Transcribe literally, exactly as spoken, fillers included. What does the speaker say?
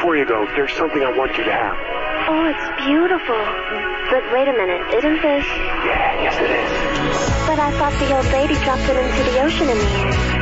before you go, there's something I want you to have. Oh, it's beautiful. But wait a minute, isn't this... Yeah, yes it is. But I thought the old lady dropped it into the ocean in the air.